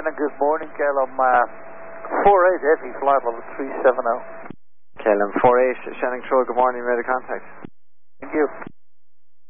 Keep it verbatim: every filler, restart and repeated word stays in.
Shannon, good morning. K L M uh, four eight heavy, flight level three seven zero. K L M four eight, Shannon Crow, good morning, radio contact. Thank you.